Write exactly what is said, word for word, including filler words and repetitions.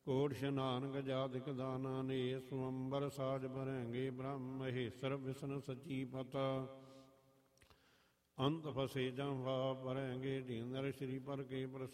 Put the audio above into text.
ਕੋਟ ਸ਼ਨਾਨ ਗਜਾਦਿਕ ਦਾਨਾ ਨੇ ਸਵੰਬਰ ਸਾਜ ਭਰੈਂਗੇ ਬ੍ਰਹਮ ਮਹੇਸ਼ਰ ਵਿਸ਼ਨ ਸਚੀ ਪਤਾ ਅੰਤ ਫਸੇ ਜਾਂ ਵਾ ਭਰੈਂਗੇ ਢੀਂਦਰ ਸ਼੍ਰੀ ਪਰ ਕੇ ਪ੍ਰਸਾਦ